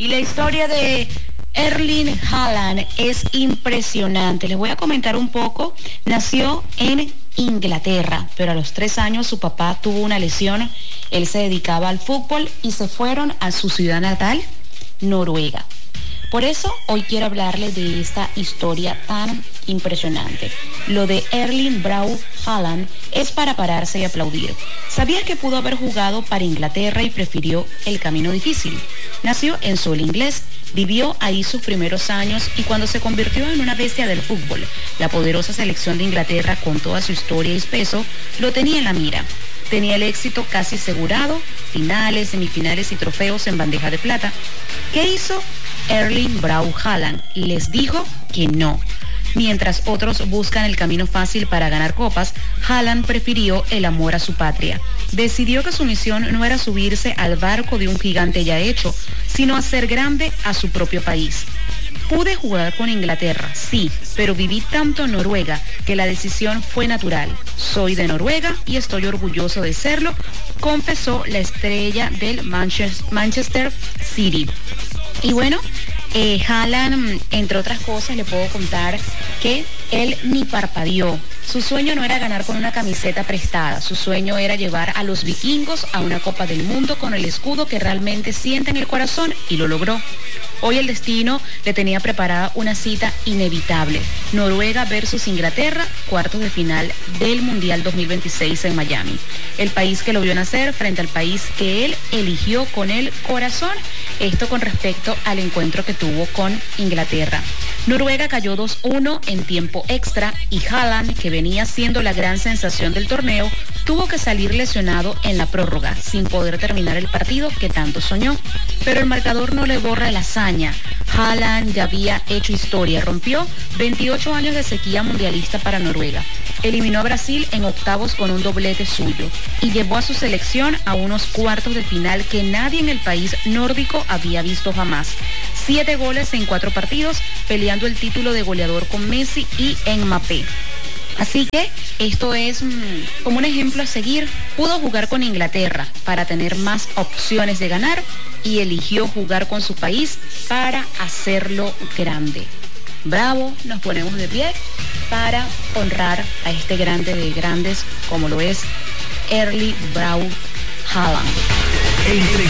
Y la historia de Erling Haaland es impresionante. Les voy a comentar un poco. Nació en Inglaterra, pero a los 3 años su papá tuvo una lesión. Él se dedicaba al fútbol y se fueron a su ciudad natal, Noruega. Por eso hoy quiero hablarles de esta historia tan impresionante. Lo de Erling Braut Haaland es para pararse y aplaudir. ¿Sabías que pudo haber jugado para Inglaterra y prefirió el camino difícil? Nació en Sol Inglés, vivió ahí sus primeros años y cuando se convirtió en una bestia del fútbol, la poderosa selección de Inglaterra con toda su historia y peso lo tenía en la mira. Tenía el éxito casi asegurado, finales, semifinales y trofeos en bandeja de plata. ¿Qué hizo Erling Braut Haaland? Les dijo que no. Mientras otros buscan el camino fácil para ganar copas, Haaland prefirió el amor a su patria. Decidió que su misión no era subirse al barco de un gigante ya hecho, sino hacer grande a su propio país. Pude jugar con Inglaterra, sí, pero viví tanto en Noruega que la decisión fue natural. Soy de Noruega y estoy orgulloso de serlo, confesó la estrella del Manchester City. Y bueno, Haaland, entre otras cosas, le puedo contar que él ni parpadeó. Su sueño no era ganar con una camiseta prestada, su sueño era llevar a los vikingos a una Copa del Mundo con el escudo que realmente siente en el corazón y lo logró. Hoy el destino le tenía preparada una cita inevitable. Noruega versus Inglaterra, cuartos de final del Mundial 2026 en Miami. El país que lo vio nacer frente al país que él eligió con el corazón. Esto con respecto al encuentro que tuvo con Inglaterra. Noruega cayó 2-1 en tiempo extra y Haaland, que venía siendo la gran sensación del torneo, tuvo que salir lesionado en la prórroga, sin poder terminar el partido que tanto soñó. Pero el marcador no le borra la hazaña. Haaland ya había hecho historia, rompió 28 años de sequía mundialista para Noruega. Eliminó a Brasil en octavos con un doblete suyo y llevó a su selección a unos cuartos de final que nadie en el país nórdico había visto jamás. 7 goles en 4 partidos, peleando el título de goleador con Messi y Mbappé. Así que esto es como un ejemplo a seguir. Pudo jugar con Inglaterra para tener más opciones de ganar y eligió jugar con su país para hacerlo grande. Bravo, nos ponemos de pie para honrar a este grande de grandes como lo es Erling Braut Haaland.